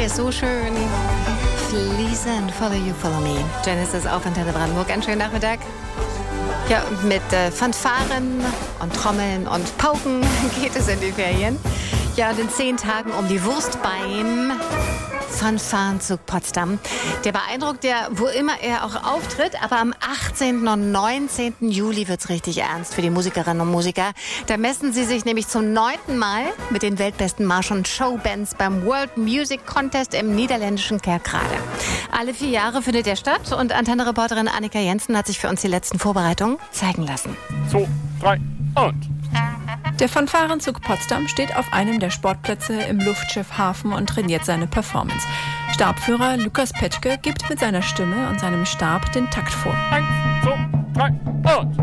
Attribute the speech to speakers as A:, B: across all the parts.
A: der ist so schön. Fliese and Follow You, Follow Me. Genesis auf Antenne Brandenburg. Einen schönen Nachmittag. Ja, und mit Fanfaren und Trommeln und Pauken geht es in die Ferien. Ja, und in 10 Tagen um die Wurst beim Fanfarenzug Potsdam. Der beeindruckt ja, wo immer er auch auftritt, aber am 18. und 19. Juli wird's richtig ernst für die Musikerinnen und Musiker. Da messen sie sich nämlich zum 9. Mal mit den weltbesten Marsch- und Showbands beim World Music Contest im niederländischen Kerkrade. Alle 4 Jahre findet er statt und Antenne-Reporterin Annika Jensen hat sich für uns die letzten Vorbereitungen zeigen lassen.
B: 2, 3 und...
C: Der Fanfarenzug Potsdam steht auf einem der Sportplätze im Luftschiff Hafen und trainiert seine Performance. Stabführer Lukas Petschke gibt mit seiner Stimme und seinem Stab den Takt vor.
B: 1, 2, 3 und...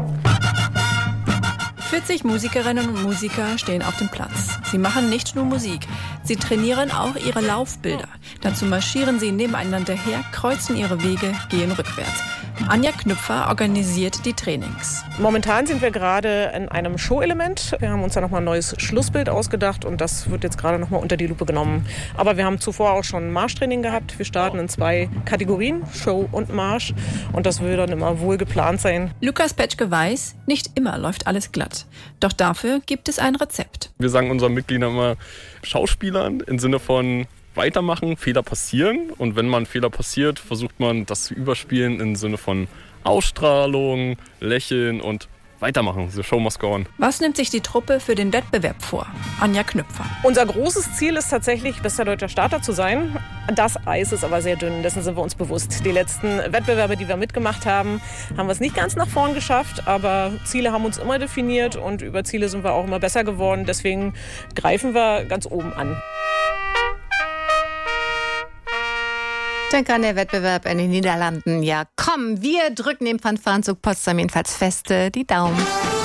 C: 40 Musikerinnen und Musiker stehen auf dem Platz. Sie machen nicht nur Musik, sie trainieren auch ihre Laufbilder. Dazu marschieren sie nebeneinander her, kreuzen ihre Wege, gehen rückwärts. Anja Knüpfer organisiert die Trainings.
D: Momentan sind wir gerade in einem Show-Element. Wir haben uns da nochmal ein neues Schlussbild ausgedacht und das wird jetzt gerade nochmal unter die Lupe genommen. Aber wir haben zuvor auch schon Marschtraining gehabt. Wir starten in 2 Kategorien, Show und Marsch. Und das will dann immer wohl geplant sein.
C: Lukas Petschke weiß, nicht immer läuft alles glatt. Doch dafür gibt es ein Rezept.
B: Wir sagen unseren Mitgliedern immer Schauspielern im Sinne von weitermachen, Fehler passieren. Und wenn mal ein Fehler passiert, versucht man das zu überspielen im Sinne von Ausstrahlung, Lächeln und weitermachen. The show must go on.
C: Was nimmt sich die Truppe für den Wettbewerb vor? Anja Knüpfer.
D: Unser großes Ziel ist tatsächlich, bester deutscher Starter zu sein. Das Eis ist aber sehr dünn, dessen sind wir uns bewusst. Die letzten Wettbewerbe, die wir mitgemacht haben, haben wir es nicht ganz nach vorn geschafft, aber Ziele haben uns immer definiert und über Ziele sind wir auch immer besser geworden. Deswegen greifen wir ganz oben an.
A: Dann kann der Wettbewerb in den Niederlanden ja kommen. Wir drücken dem Fanfarenzug Potsdam jedenfalls feste die Daumen.